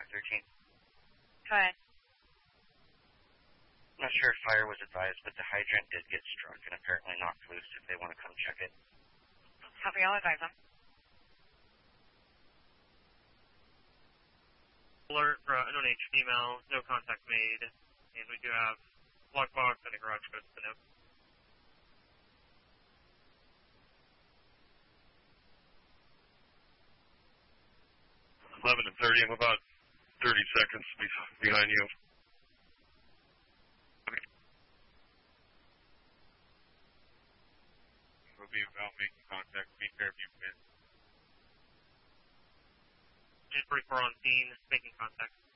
13. Go ahead. I'm not sure if fire was advised, but the hydrant did get struck and apparently knocked loose if they want to come check it. Copy, I'll advise them. Alert for unknown age female, no contact made, and we do have lockbox and a garage code to note. and 30, I'm about 30 seconds behind you. We'll be about making contact. Be Fairview, man. Just 44 on scene, making contact.